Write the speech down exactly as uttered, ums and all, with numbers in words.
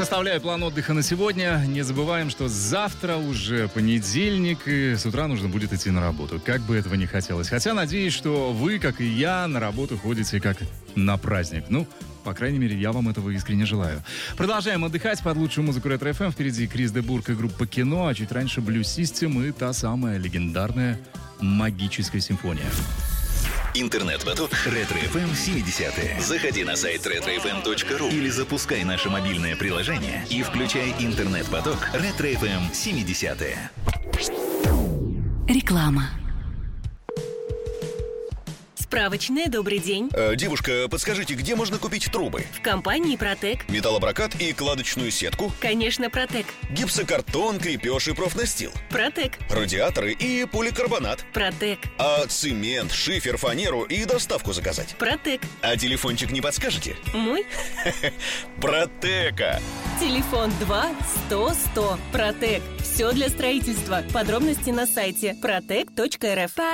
Составляю план отдыха на сегодня. Не забываем, что завтра уже понедельник, и с утра нужно будет идти на работу. Как бы этого ни хотелось. Хотя надеюсь, что вы, как и я, на работу ходите как на праздник. Ну, по крайней мере, я вам этого искренне желаю. Продолжаем отдыхать под лучшую музыку Ретро-эф эм. Впереди Крис де Бург и группа «Кино», а чуть раньше Blue System и та самая легендарная «Магическая симфония». Интернет-поток Ретро-эф эм семидесятые. Заходи на сайт ретро эф эм точка ру или запускай наше мобильное приложение и включай интернет-поток Ретро-эф эм семидесятые. Реклама. Справочная, добрый день. Э, девушка, подскажите, где можно купить трубы? В компании «Протек». Металлопрокат и кладочную сетку? Конечно, «Протек». Гипсокартон, крепеж и профнастил? «Протек». Радиаторы и поликарбонат? «Протек». А цемент, шифер, фанеру и доставку заказать? «Протек». А телефончик не подскажете? Мой? Протека. Телефон два сто сто. «Протек». Все для строительства. Подробности на сайте протек точка эр эф.